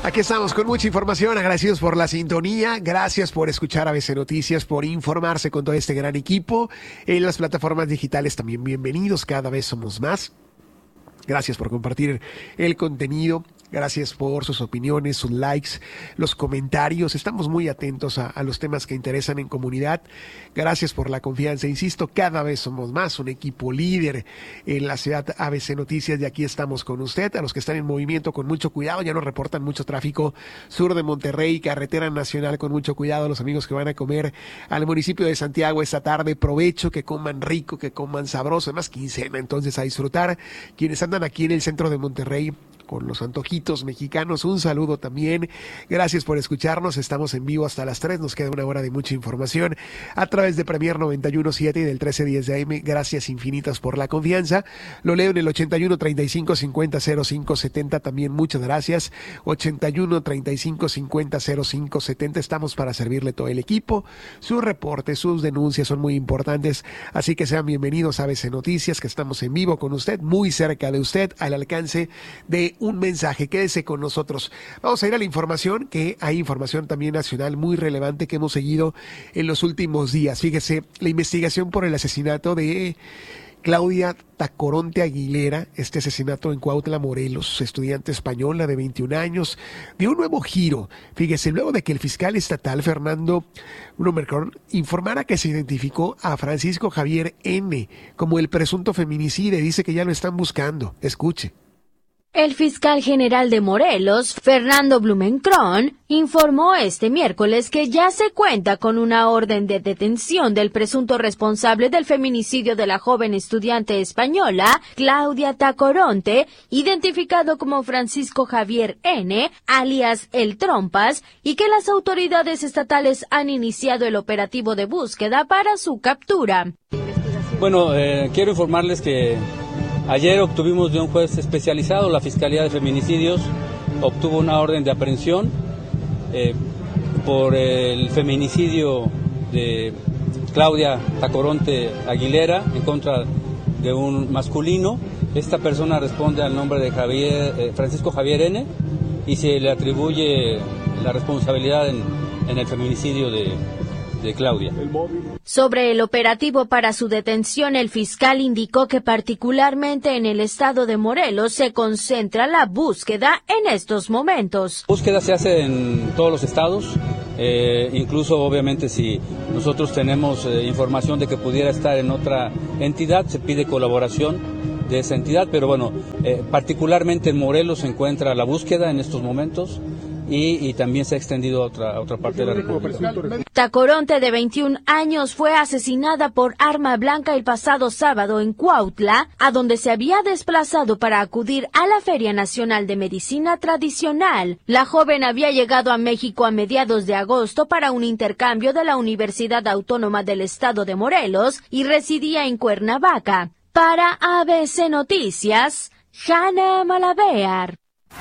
Aquí estamos con mucha información, agradecidos por la sintonía, gracias por escuchar ABC Noticias, por informarse con todo este gran equipo. En las plataformas digitales también bienvenidos, cada vez somos más. Gracias por compartir el contenido. Gracias por sus opiniones, sus likes, los comentarios. Estamos muy atentos a los temas que interesan en comunidad. Gracias por la confianza. Insisto, cada vez somos más, un equipo líder en la ciudad ABC Noticias, y aquí estamos con usted. A los que están en movimiento, con mucho cuidado, ya nos reportan mucho tráfico. Sur de Monterrey, carretera nacional, con mucho cuidado. Los amigos que van a comer al municipio de Santiago esta tarde, provecho, que coman rico, que coman sabroso. Además, quincena, entonces a disfrutar. Quienes andan aquí en el centro de Monterrey con los antojitos mexicanos, un saludo también. Gracias por escucharnos. Estamos en vivo hasta las 3. Nos queda una hora de mucha información a través de Premier 91.7 y del 1310 de AM. Gracias infinitas por la confianza. Lo leo en el 81 35 50 05 70. También muchas gracias. 81 35 50 05 70. Estamos para servirle todo el equipo. Sus reportes, sus denuncias son muy importantes. Así que sean bienvenidos a ABC Noticias, que estamos en vivo con usted, muy cerca de usted, al alcance de un mensaje. Quédese con nosotros. Vamos a ir a la información, que hay información también nacional muy relevante que hemos seguido en los últimos días. Fíjese, la investigación por el asesinato de Claudia Tacoronte Aguilera, este asesinato en Cuautla, Morelos, estudiante española de 21 años, dio un nuevo giro. Fíjese, luego de que el fiscal estatal Fernando Blumenkron informara que se identificó a Francisco Javier N. como el presunto feminicida, dice que ya lo están buscando. Escuche. El fiscal general de Morelos, Fernando Blumenkron, informó este miércoles que ya se cuenta con una orden de detención del presunto responsable del feminicidio de la joven estudiante española, Claudia Tacoronte, identificado como Francisco Javier N., alias El Trompas, y que las autoridades estatales han iniciado el operativo de búsqueda para su captura. Bueno, quiero informarles que ayer obtuvimos de un juez especializado, la Fiscalía de Feminicidios obtuvo una orden de aprehensión por el feminicidio de Claudia Tacoronte Aguilera en contra de un masculino. Esta persona responde al nombre de Francisco Javier N. y se le atribuye la responsabilidad en el feminicidio de Claudia. Sobre el operativo para su detención, el fiscal indicó que particularmente en el estado de Morelos se concentra la búsqueda en estos momentos. La búsqueda se hace en todos los estados, incluso obviamente si nosotros tenemos información de que pudiera estar en otra entidad, se pide colaboración de esa entidad, pero bueno, particularmente en Morelos se encuentra la búsqueda en estos momentos. Y también se ha extendido a otra parte de la República. Tacoronte, de 21 años, fue asesinada por arma blanca el pasado sábado en Cuautla, a donde se había desplazado para acudir a la Feria Nacional de Medicina Tradicional. La joven había llegado a México a mediados de agosto para un intercambio de la Universidad Autónoma del Estado de Morelos y residía en Cuernavaca. Para ABC Noticias, Hanna Malavear.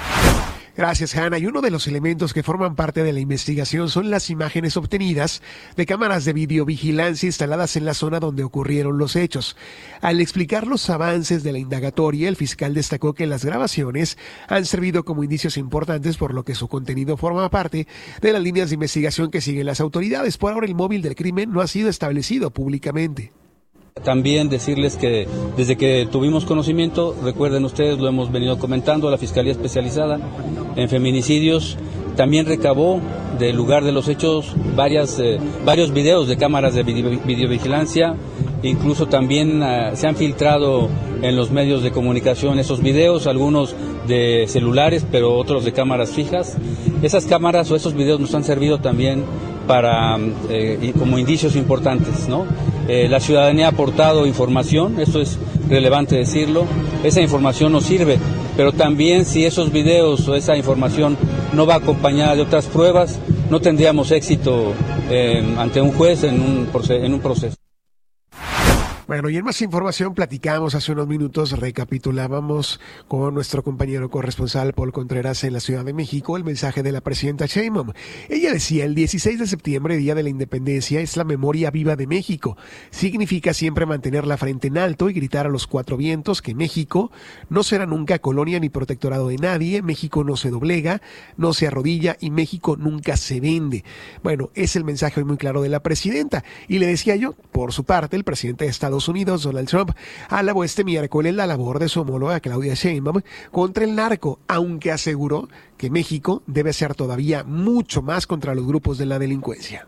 Gracias, Hanna. Y uno de los elementos que forman parte de la investigación son las imágenes obtenidas de cámaras de videovigilancia instaladas en la zona donde ocurrieron los hechos. Al explicar los avances de la indagatoria, el fiscal destacó que las grabaciones han servido como indicios importantes, por lo que su contenido forma parte de las líneas de investigación que siguen las autoridades. Por ahora, el móvil del crimen no ha sido establecido públicamente. También decirles que desde que tuvimos conocimiento, recuerden ustedes, lo hemos venido comentando, la Fiscalía Especializada en Feminicidios también recabó del lugar de los hechos varios videos de cámaras de videovigilancia, incluso también se han filtrado en los medios de comunicación esos videos, algunos de celulares, pero otros de cámaras fijas. Esas cámaras o esos videos nos han servido también para como indicios importantes, ¿no? La ciudadanía ha aportado información, esto es relevante decirlo, esa información nos sirve, pero también si esos videos o esa información no va acompañada de otras pruebas, no tendríamos éxito ante un juez en un proceso. Bueno, y en más información platicamos hace unos minutos, recapitulábamos con nuestro compañero corresponsal Paul Contreras en la Ciudad de México el mensaje de la presidenta Sheinbaum. Ella decía, el 16 de septiembre, Día de la Independencia, es la memoria viva de México. Significa siempre mantener la frente en alto y gritar a los cuatro vientos que México no será nunca colonia ni protectorado de nadie, México no se doblega, no se arrodilla y México nunca se vende. Bueno, es el mensaje hoy muy claro de la presidenta. Y le decía yo, por su parte, el presidente de Estados Unidos, Donald Trump, alabó este miércoles la labor de su homóloga Claudia Sheinbaum contra el narco, aunque aseguró que México debe hacer todavía mucho más contra los grupos de la delincuencia.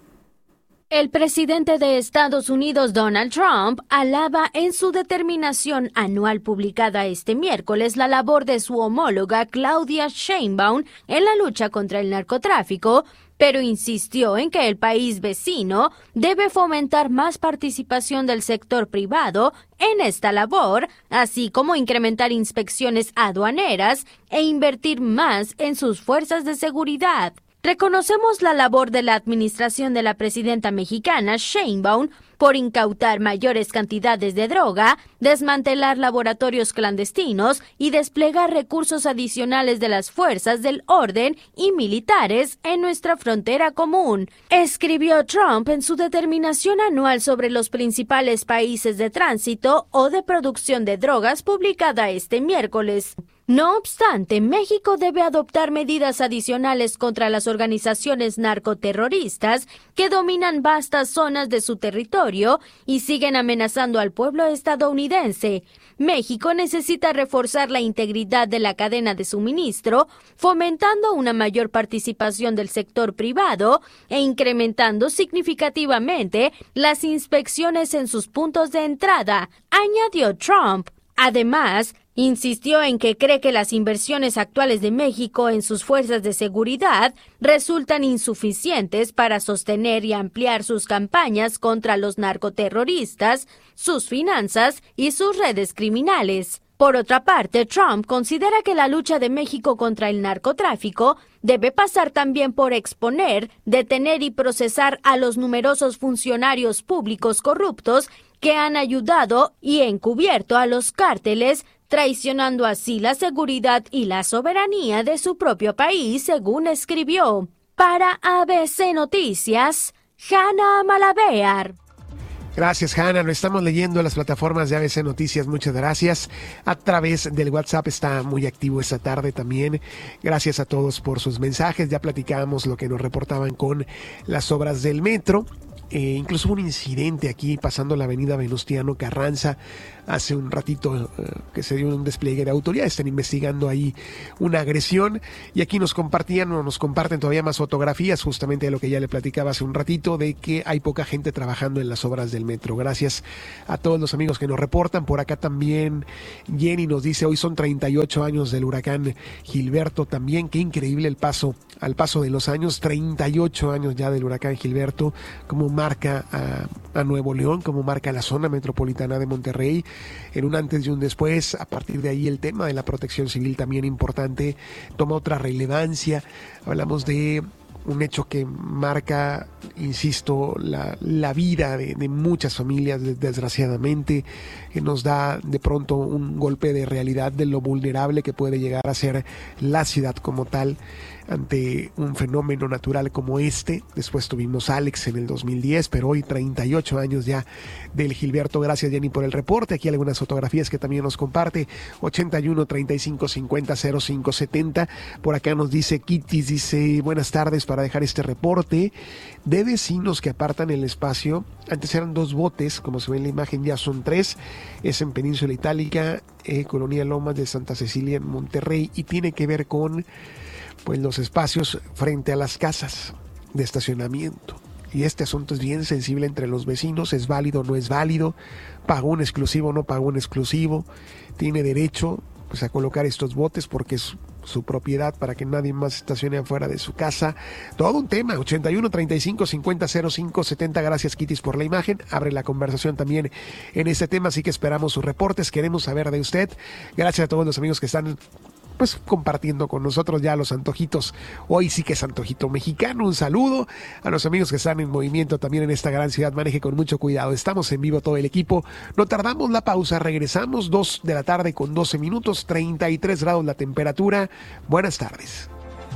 El presidente de Estados Unidos, Donald Trump, alaba en su determinación anual publicada este miércoles la labor de su homóloga Claudia Sheinbaum en la lucha contra el narcotráfico, pero insistió en que el país vecino debe fomentar más participación del sector privado en esta labor, así como incrementar inspecciones aduaneras e invertir más en sus fuerzas de seguridad. Reconocemos la labor de la administración de la presidenta mexicana Sheinbaum por incautar mayores cantidades de droga, desmantelar laboratorios clandestinos y desplegar recursos adicionales de las fuerzas del orden y militares en nuestra frontera común, escribió Trump en su determinación anual sobre los principales países de tránsito o de producción de drogas publicada este miércoles. No obstante, México debe adoptar medidas adicionales contra las organizaciones narcoterroristas que dominan vastas zonas de su territorio y siguen amenazando al pueblo estadounidense. México necesita reforzar la integridad de la cadena de suministro, fomentando una mayor participación del sector privado e incrementando significativamente las inspecciones en sus puntos de entrada, añadió Trump. Además, insistió en que cree que las inversiones actuales de México en sus fuerzas de seguridad resultan insuficientes para sostener y ampliar sus campañas contra los narcoterroristas, sus finanzas y sus redes criminales. Por otra parte, Trump considera que la lucha de México contra el narcotráfico debe pasar también por exponer, detener y procesar a los numerosos funcionarios públicos corruptos que han ayudado y encubierto a los cárteles, traicionando así la seguridad y la soberanía de su propio país, según escribió. Para ABC Noticias, Hanna Malabear. Gracias, Hanna. Lo estamos leyendo en las plataformas de ABC Noticias. Muchas gracias. A través del WhatsApp está muy activo esta tarde también. Gracias a todos por sus mensajes. Ya platicábamos lo que nos reportaban con las obras del metro. Incluso un incidente aquí pasando la avenida Venustiano Carranza hace un ratito que se dio un despliegue de autoridad. Están investigando ahí una agresión y aquí nos comparten todavía más fotografías justamente de lo que ya le platicaba hace un ratito, de que hay poca gente trabajando en las obras del metro. Gracias a todos los amigos que nos reportan. Por acá también Jenny nos dice, hoy son 38 años del huracán Gilberto también. Qué increíble al paso de los años, 38 años ya del huracán Gilberto, como marca a Nuevo León, como marca la zona metropolitana de Monterrey, en un antes y un después. A partir de ahí el tema de la protección civil también importante, toma otra relevancia. Hablamos de un hecho que marca, insisto, la vida de muchas familias, desgraciadamente, que nos da de pronto un golpe de realidad de lo vulnerable que puede llegar a ser la ciudad como tal ante un fenómeno natural como este. Después tuvimos Alex en el 2010, pero hoy 38 años ya del Gilberto. Gracias, Jenny, por el reporte. Aquí algunas fotografías que también nos comparte. 81 35 50 05 70. Por acá nos dice Kittis, dice, buenas tardes, para dejar este reporte de vecinos que apartan el espacio. Antes eran 2 botes, como se ve en la imagen, ya son 3. Es en Península Itálica, Colonia Lomas de Santa Cecilia en Monterrey, y tiene que ver con pues los espacios frente a las casas de estacionamiento. Y este asunto es bien sensible entre los vecinos. ¿Es válido o no es válido? ¿Pagó un exclusivo o no pagó un exclusivo? ¿Tiene derecho pues a colocar estos botes porque es su propiedad, para que nadie más estacione afuera de su casa? Todo un tema. 81 35 50 05 70. Gracias, Kittis, por la imagen. Abre la conversación también en este tema, así que esperamos sus reportes. Queremos saber de usted. Gracias a todos los amigos que están pues compartiendo con nosotros ya los antojitos. Hoy sí que es antojito mexicano. Un saludo a los amigos que están en movimiento también en esta gran ciudad. Maneje con mucho cuidado. Estamos en vivo todo el equipo. No tardamos la pausa. Regresamos 2 de la tarde con 12 minutos, 33 grados la temperatura. Buenas tardes.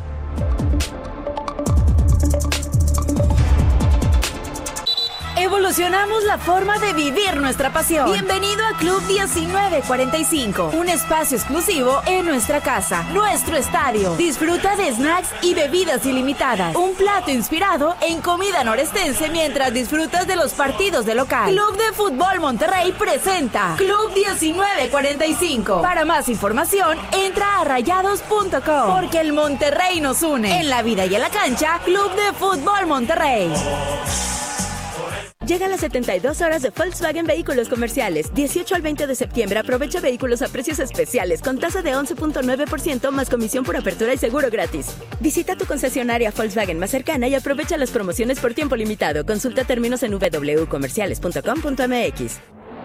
Evolucionamos la forma de vivir nuestra pasión. Bienvenido a Club 1945, un espacio exclusivo en nuestra casa, nuestro estadio. Disfruta de snacks y bebidas ilimitadas. Un plato inspirado en comida norestense mientras disfrutas de los partidos de local. Club de Fútbol Monterrey presenta Club 1945. Para más información, entra a rayados.com, porque el Monterrey nos une. En la vida y en la cancha, Club de Fútbol Monterrey. Llegan las 72 horas de Volkswagen Vehículos Comerciales. 18 al 20 de septiembre aprovecha vehículos a precios especiales con tasa de 11.9% más comisión por apertura y seguro gratis. Visita tu concesionaria Volkswagen más cercana y aprovecha las promociones por tiempo limitado. Consulta términos en www.comerciales.com.mx.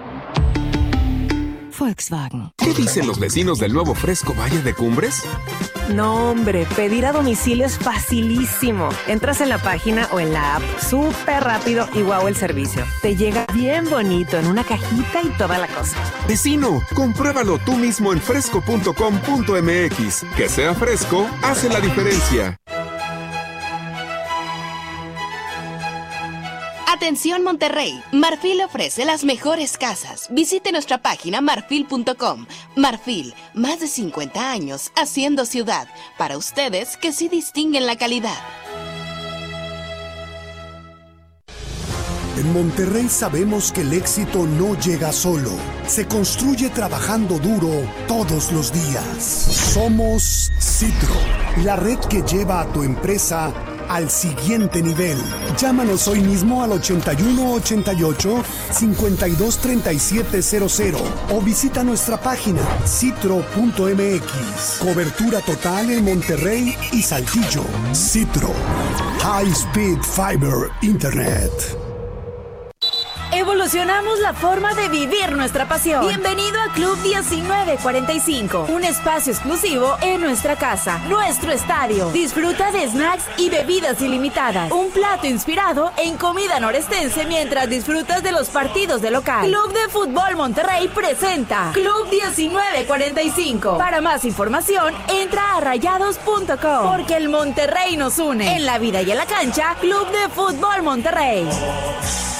Volkswagen. ¿Qué dicen los vecinos del nuevo Fresco Valle de Cumbres? No, hombre, pedir a domicilio es facilísimo. Entras en la página o en la app, súper rápido y guau el servicio. Te llega bien bonito en una cajita y toda la cosa. Vecino, compruébalo tú mismo en fresco.com.mx. Que sea fresco, hace la diferencia. Atención Monterrey, Marfil ofrece las mejores casas. Visite nuestra página marfil.com. Marfil, más de 50 años haciendo ciudad. Para ustedes que sí distinguen la calidad. En Monterrey sabemos que el éxito no llega solo. Se construye trabajando duro todos los días. Somos Citro, la red que lleva a tu empresa al siguiente nivel. Llámanos hoy mismo al 8188-523700 o visita nuestra página citro.mx. Cobertura total en Monterrey y Saltillo. Citro. High Speed Fiber Internet. Evolucionamos la forma de vivir nuestra pasión. Bienvenido a Club 1945, un espacio exclusivo en nuestra casa, nuestro estadio. Disfruta de snacks y bebidas ilimitadas. Un plato inspirado en comida norestense mientras disfrutas de los partidos de local. Club de Fútbol Monterrey presenta Club 1945. Para más información, entra a rayados.com, porque el Monterrey nos une. En la vida y en la cancha, Club de Fútbol Monterrey.